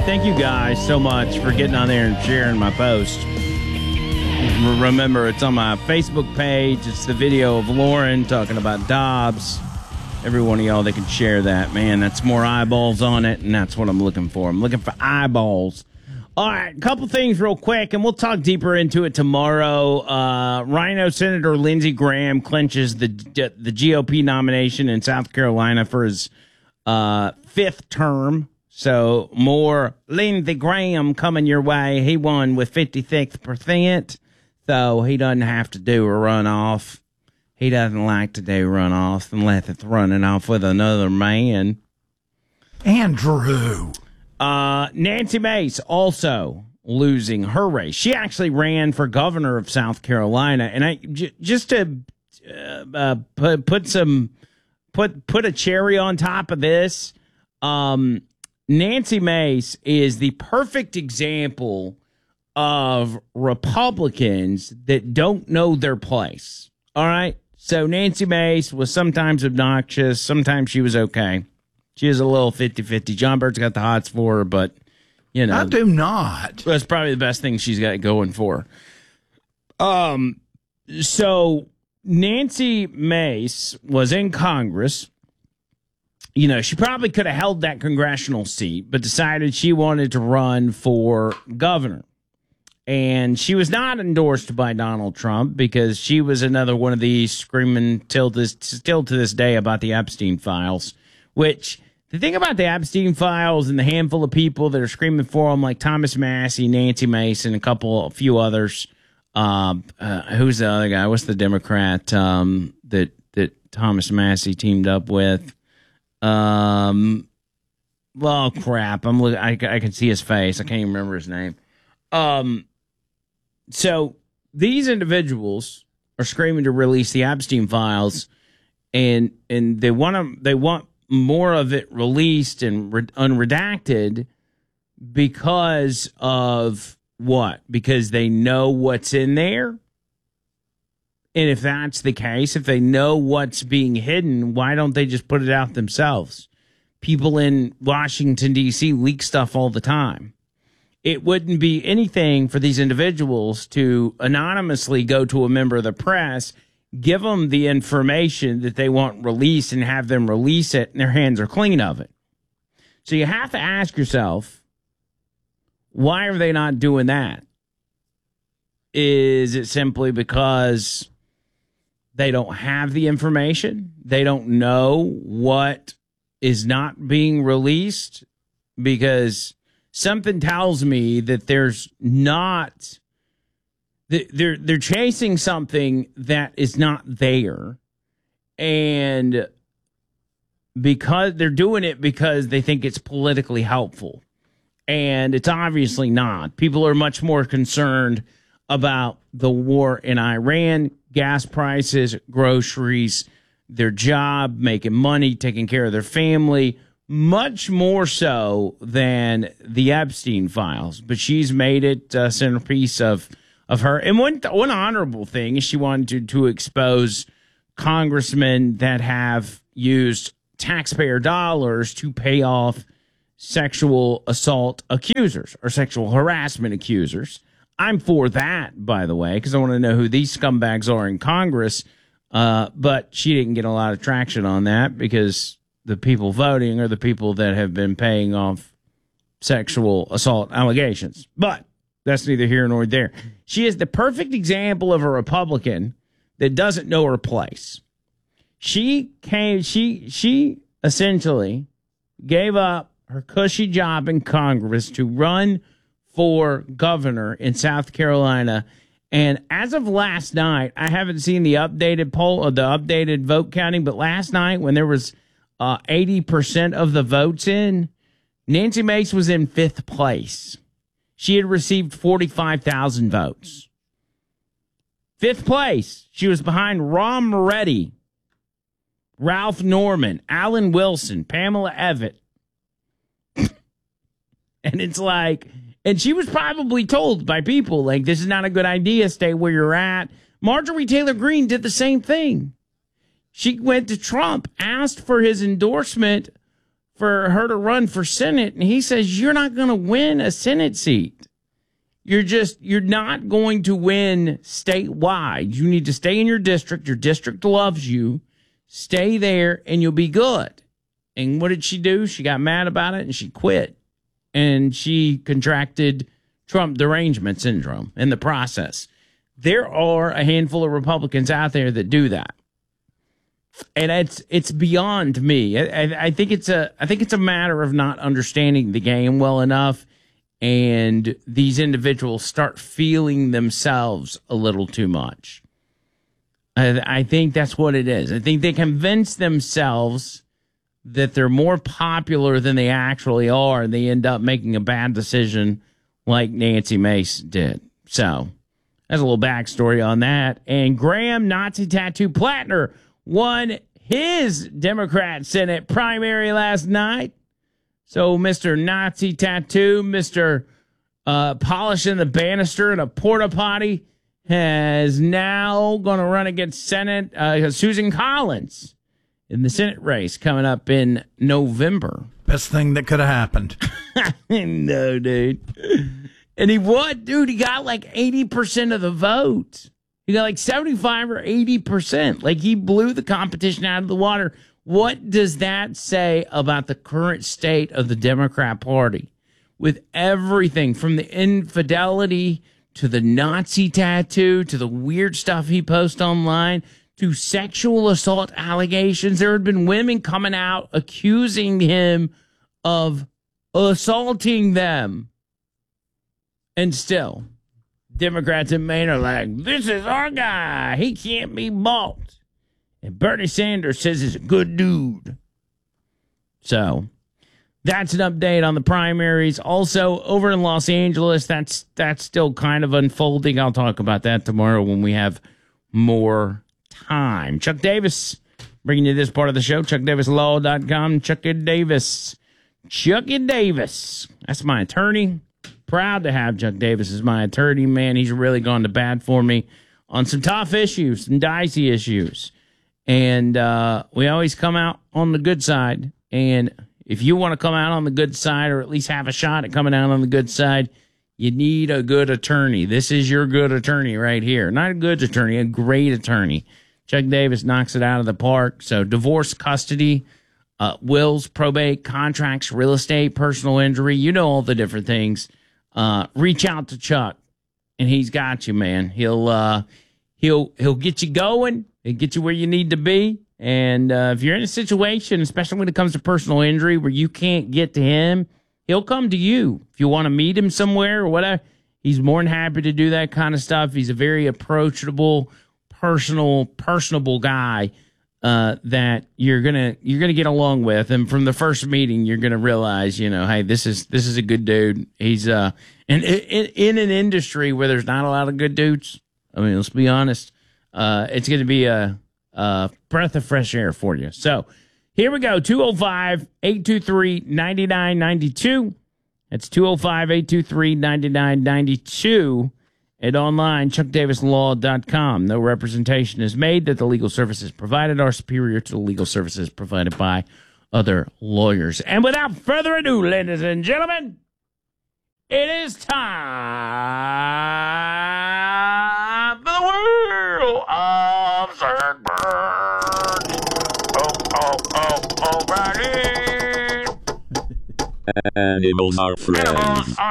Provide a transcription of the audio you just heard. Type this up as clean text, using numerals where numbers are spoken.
Thank you guys so much for getting on there and sharing my post. Remember, it's on my Facebook page. It's the video of Lauren talking about Dobbs. Every one of y'all that can share that, man, that's more eyeballs on it, and that's what I'm looking for. I'm looking for eyeballs. All right, a couple things real quick, and we'll talk deeper into it tomorrow. Rhino Senator Lindsey Graham clinches the GOP nomination in South Carolina for his fifth term. So more Lindsey Graham coming your way. He won with 56%, so he doesn't have to do a runoff. He doesn't like to do runoffs unless it's running off with another man. Andrew. Nancy Mace also losing her race. She actually ran for governor of South Carolina, and just to put a cherry on top of this, Nancy Mace is the perfect example of Republicans that don't know their place. All right? So Nancy Mace was sometimes obnoxious. Sometimes she was okay. She is a little 50-50. John Bird's got the hots for her, but, you know. I do not. That's probably the best thing she's got going for her. So Nancy Mace was in Congress. You know, she probably could have held that congressional seat, but decided she wanted to run for governor. And she was not endorsed by Donald Trump because she was another one of these screaming still to this day about the Epstein files, which the thing about the Epstein files and the handful of people that are screaming for them, like Thomas Massie, Nancy Mace, and a few others. Who's the other guy? What's the Democrat that Thomas Massie teamed up with? Well, crap. I can see his face. I can't even remember his name. So these individuals are screaming to release the Epstein files, and they want more of it released and unredacted because of what? Because they know what's in there. And if that's the case, if they know what's being hidden, why don't they just put it out themselves? People in Washington, D.C. leak stuff all the time. It wouldn't be anything for these individuals to anonymously go to a member of the press, give them the information that they want released and have them release it, and their hands are clean of it. So you have to ask yourself, why are they not doing that? Is it simply because they don't have the information? They don't know what is not being released? Because something tells me that there's not, they're chasing something that is not there, and because they're doing it because they think it's politically helpful, and it's obviously not. People are much more concerned about the war in Iran, gas prices, groceries, their job, making money, taking care of their family, much more so than the Epstein files. But she's made it a centerpiece of her. And one honorable thing is she wanted to expose congressmen that have used taxpayer dollars to pay off sexual assault accusers or sexual harassment accusers. I'm for that, by the way, because I want to know who these scumbags are in Congress. But she didn't get a lot of traction on that because the people voting are the people that have been paying off sexual assault allegations. But that's neither here nor there. She is the perfect example of a Republican that doesn't know her place. She essentially gave up her cushy job in Congress to run for governor in South Carolina. And as of last night, I haven't seen the updated poll or the updated vote counting, but last night when there was 80% of the votes in, Nancy Mace was in fifth place. She had received 45,000 votes. Fifth place. She was behind Ron Moretti, Ralph Norman, Alan Wilson, Pamela Evatt. And it's like, and she was probably told by people, like, this is not a good idea, stay where you're at. Marjorie Taylor Greene did the same thing. She went to Trump, asked for his endorsement for her to run for Senate, and he says, you're not going to win a Senate seat. You're not going to win statewide. You need to stay in your district. Your district loves you. Stay there, and you'll be good. And what did she do? She got mad about it, and she quit. And she contracted Trump derangement syndrome in the process. There are a handful of Republicans out there that do that. And it's beyond me. I think it's a matter of not understanding the game well enough, and these individuals start feeling themselves a little too much. I think that's what it is. I think they convince themselves that they're more popular than they actually are, and they end up making a bad decision like Nancy Mace did. So that's a little backstory on that. And Graham Nazi Tattoo Plattner won his Democrat Senate primary last night. So Mr. Nazi Tattoo, Mr. Polishing the Banister in a porta potty, has now going to run against Susan Collins in the Senate race coming up in November. Best thing that could have happened. No, dude. And he what, dude? He got like 80% of the vote. He got like 75 or 80%. Like, he blew the competition out of the water. What does that say about the current state of the Democrat Party? With everything from the infidelity to the Nazi tattoo to the weird stuff he posts online to sexual assault allegations. There had been women coming out accusing him of assaulting them. And still, Democrats in Maine are like, this is our guy. He can't be bought. And Bernie Sanders says he's a good dude. So that's an update on the primaries. Also, over in Los Angeles, that's still kind of unfolding. I'll talk about that tomorrow when we have more time. Chuck Davis bringing you this part of the show. ChuckDavisLaw.com. Chucky Davis. Chucky Davis. That's my attorney. Proud to have Chuck Davis as my attorney, man. He's really gone to bat for me on some tough issues, some dicey issues. And we always come out on the good side. And if you want to come out on the good side, or at least have a shot at coming out on the good side, you need a good attorney. This is your good attorney right here. Not a good attorney, a great attorney. Chuck Davis knocks it out of the park. So divorce, custody, wills, probate, contracts, real estate, personal injury, you know all the different things. Reach out to Chuck, and he's got you, man. He'll get you going. He'll get you where you need to be. And if you're in a situation, especially when it comes to personal injury, where you can't get to him, he'll come to you. If you want to meet him somewhere or whatever, he's more than happy to do that kind of stuff. He's a very approachable, personable guy that you're gonna get along with. And from the first meeting, you're gonna realize, hey, this is a good dude. He's in an industry where there's not a lot of good dudes. I mean, let's be honest. It's going to be a breath of fresh air for you. So here we go. 205-823-9992. That's 205-823-9992. And online, ChuckDavisLaw.com. No representation is made that the legal services provided are superior to the legal services provided by other lawyers. And without further ado, ladies and gentlemen, it is time for the world of Sandberg. Oh, right here. Animals are friends.